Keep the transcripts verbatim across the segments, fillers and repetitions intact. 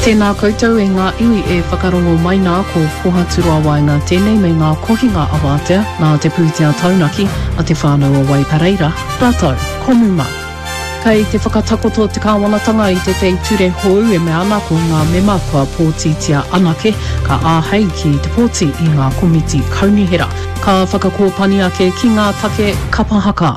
Tēnā koutou e ngā iwi e whakarongo mai nā ko pohaturua wainga tēnei me ngā kohinga awatea nā te pūtea taunaki a te whānau o Waipareira. Rātou, komuma. Kei te whakatakoto te kāwanatanga i te tei ture hou e me ana ko ngā mema kua pōtitia anake ka āhei ki te pōti i ngā komiti kaunihera. Ka whakakōpani ake ki ngā take kapahaka.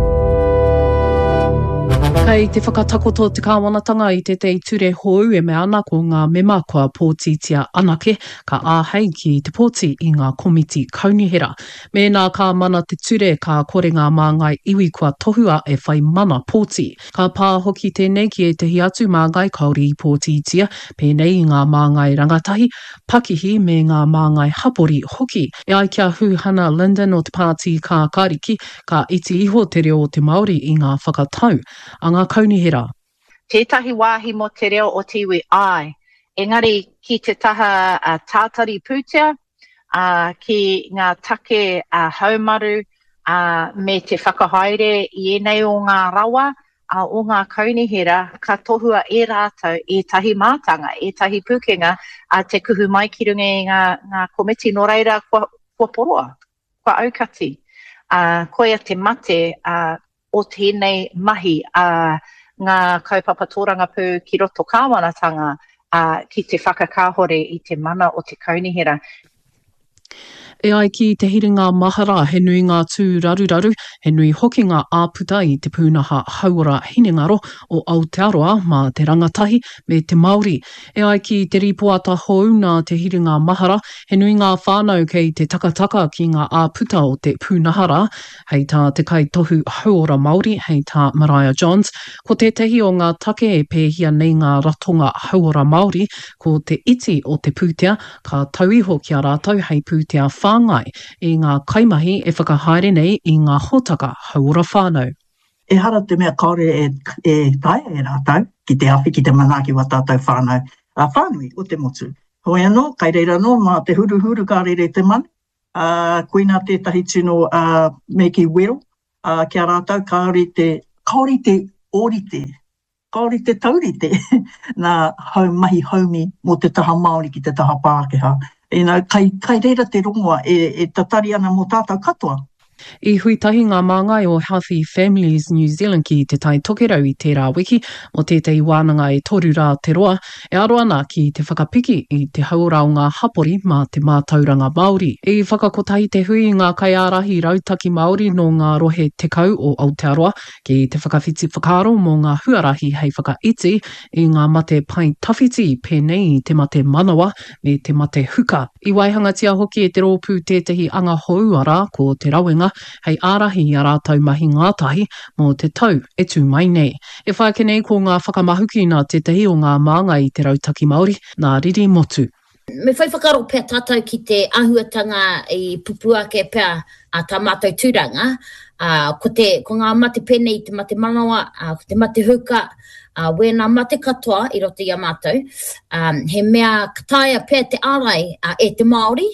Kei te whakatakoto te kāwanatanga i te tei ture hou e me ana ko ngā mema kua pōtitia anake ka āhei ki te pōti i ngā komiti kaunihera. Me nā ka mana te ture ka kore ngā māngai iwi kua tohua e whai mana pōti. Ka pā hoki tēnei ki e te hiatu māngai kauri i pōtitia, pēnei i ngā māngai rangatahi, pakihi me ngā māngai hapori hoki. E ai kia hūhana Lyndon o te pāti ka kariki, ka iti iho te reo o te Māori i ngā whakatau. A ngā kaunihera. Tētahi wāhi mo te reo o te iwi ai. Engari ki te taha uh, tātari pūtea, uh, ki ngā take uh, haumaru uh, me te whakahaere i enei o ngā rawa, uh, o ngā kaunihera, ka tohua e rātou e tahi mātanga, e tahi pūkenga, uh, te kuhu mai ki runga i ngā, ngā komiti no reira kua, kua poroa, kua aukati. Uh, koia te mate, uh, o tēnei mahi a uh, ngā kaupapa tōranga pū ki roto kāwanatanga uh, ki te whakakāhore i te mana o te kaunihera. E ai ki te hiringa mahara, he nui ngā tū raruraru, he nui hoki ngā āputa i te pūnaha hauora hinengaro o Aotearoa mā te rangatahi me te Māori. E ai ki te ripoata hou nā te hiringa mahara, he nui ngā whānau kei te takataka ki ngā āputa o te pūnahara, hei tā te kai tohu hauora Māori, hei tā Mariah Johns. Ko te tehi o ngā take e pēhia nei ngā ratonga hauora Māori, ko te iti o te pūtea, ka tauiho ki a rātou hei pūtea whāngai i ngā kaimahi e whakahaere nei i ngā hōtaka hauora whānau. E hara te mea kaore e, e tae e rātou, ki te awhi, ki te manaki wa tātou whānau. A whānui o te motu. Hoi anō, kai reira no, mā te huru huru kā reire te mani. Uh, koina tētahi tino uh, me ki wero, uh, ki a rātou, kaori te, kaori te orite, kaori te taurite, nā hau mahi haumi mo te taha Māori ki te taha Pākehā. E nā, kai, kai reira te rongoa e, e tatari ana mo tātou katoa. I huitahi ngā māngai o Healthy Families New Zealand ki te tai tokerau i tērā wiki, o tētei wānanga e toru rā te roa, e aro ana ki te whakapiki i te hauora o ngā hapori mā te mātauranga Māori. I whakakotahi te hui ngā kaiārahi rautaki Māori no ngā rohe tekau o Aotearoa, ki te whakawhiti whakaro mō ngā huarahi hei whakaiti i ngā mate pai tawhiti pēnei i te mate manawa me te mate huka. I waihangatia hoki e te rōpū tētahi anga houara ko te rawenga, hei ārahi i a rātou mahi ngātahi mō te tau e tū mai nei. E whaike nei ko ngā whakamahuki nā te tehi o ngā māngai i te rautaki Māori, nā riri motu. Me whai whakaro pēr tātou ki te ahuatanga i pupuake pēr a tā mātou tūranga, uh, ko, te, ko ngā mate pēnei i te mate manawa, uh, ko te mate huka, uh, wēnā mate katoa i roto i a mātou, um, he mea kataia pēr te ārai uh, e te Māori,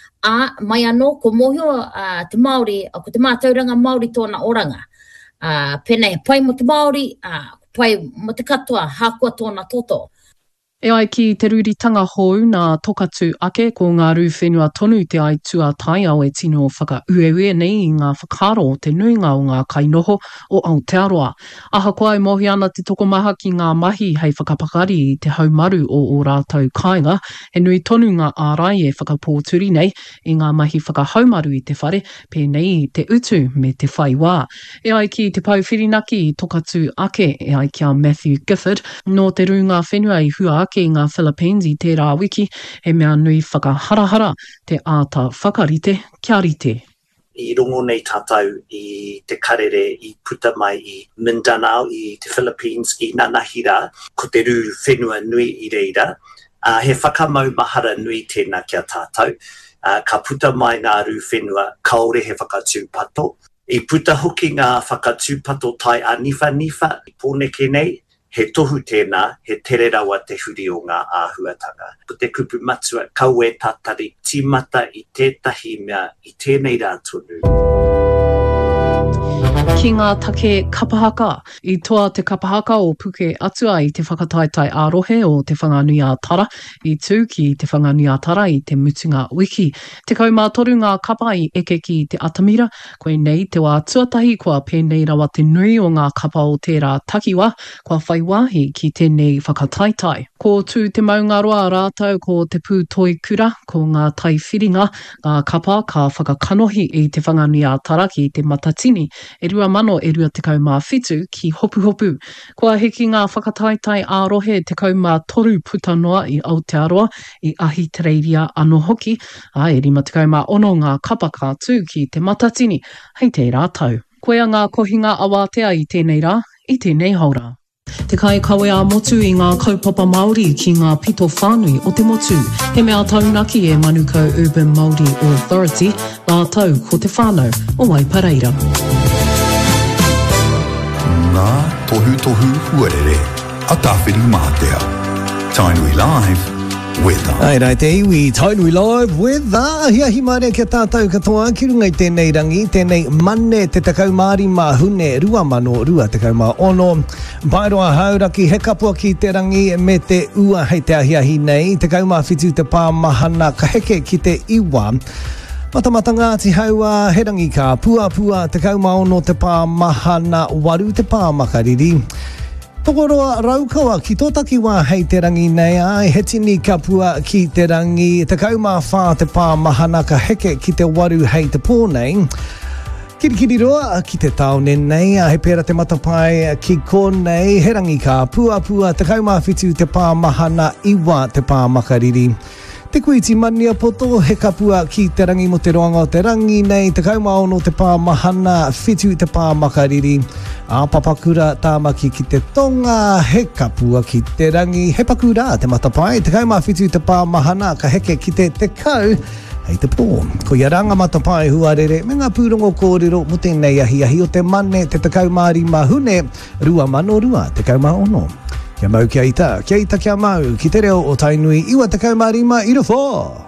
a mai anō ko mohio uh, te Māori, uh, ko te mātauranga Māori tōna oranga. Uh, pēnei, pai mo te Māori, uh, pai mo te katoa, hākua tōna toto. E ai ki te ruritanga hou nā tokatu ake ko ngā rūwhenua tonu te ai tua tai au e tino whaka ueue nei i ngā whakaro o te nuinga o ngā kainoho o Aotearoa. Aha koa e mohi ana te tokomaha ki ngā mahi hei whakapakari i te haumaru o o rātou kāinga, he nui tonu ngā ārai e whakapōturi nei i ngā mahi whakahaumaru i te whare, pēnei i te utu me te whaiwā. E ai ki te pauwhirinaki i tokatu ake e ai kia Matthew Gifford, no te runga whenua i hua ake i ngā Philippines i tērā wiki, he mea nui whakaharahara te āta whakarite kia rite. I rongo nei tātou i te karere i puta mai i Mindanao i te Philippines i Nanahira, ko te rū whenua nui i reira. Uh, he whakamau mahara nui tēnā kia tātou. Uh, ka puta mai ngā rū whenua kaore he whakatūpato. I puta hoki ngā whakatūpato tai a nifa nifa i pōneke nei, he tohu tēnā, he tere rawa te huri o ngā āhuatanga. Po te kupu matua, kau e tātari tīmata i tētahi mea i tēnei rā tonu. Ki ngā take kapahaka, I toa te kapahaka o puke atua i te whakataetai ārohe o te whanganui a Tara, i tū ki te whanganui a Tara i te mutunga wiki. Te kaumātoru ngā kapa i eke ki te atamira, koe nei te wā tuatahi kua pēnei rawa te nui o ngā kapa o tērā takiwa, kua whai wāhi ki tēnei whakataetai. Ko tū te maungaroa rātau ko te pū toi kura, ko ngā tai whiringa, ngā kapa ka whakakanohi i te whanganui a Tara ki te matatini, e rua mano e rua te kaumā whitu ki hopu hopu. Kua hiki ngā whakataetai ārohe te kaumā toru puta noa i Aotearoa i ahi te reiria anō hoki, a e rima te kaumā ono ngā kapa kātū ki te matatini, hei te rātau. Koea ngā kohinga awatea i tēnei rā, i tēnei haura. Te kai kawe a motu i ngā kaupapa Māori ki ngā pito whānui o te motu. He mea taunaki e Manukau Urban Māori Authority, ngā tau ko te whānau o Waipareira. Ngā tohu tohu huarere, a tāwhiri mātea. Tainui Live, weather. Ai rai te iwi, Tainui Live, weather. Hia hi mare kia tātou katoa, ki runga i tēnei rangi, tēnei mane te takau Māori mā hune, rua mano, rua te kau mā ono. Bairoa hauraki, he kapua ki te rangi me te ua hei te ahiahi nei, te kau mā whitu te pā mahana, ka heke ki te iwa. Matamata ngāti haua, he rangi ka pua pua, te kau mā ono te pā mahana, waru te pā makariri. Tokoroa raukawa ki tōtaki wā hei te rangi nei ai, he tini ka pua ki te rangi, te kau mā whā te pā mahana, ka heke ki te waru hei te pō nei. Kirikiri roa ki te taone nei, a he pēra te matapai ki konei, he rangi ka pua pua, te kau mā whitu te pā mahana, iwa te pā makariri. Te kuiti mania poto, he kapua ki te rangi mo te roanga o te rangi nei, te kau mā ono te pā mahana, whitu te pā makariri. A papakura tāmaki ki te tonga, he kapua ki te rangi, he pakura te matapai, te kau mā whitu te pā mahana, ka heke ki te te kau, hei te pō. Ko ia ranga matapai huarere, me ngā pūrongo kōrero mo tēnei ahi ahi o te mane, te takau Māori mā hune, rua mano rua, te kau mā ono. Kia mau kia ita, kia ita kia mau, ki te reo o Tainui, iwa te kau Māori mā i rofo.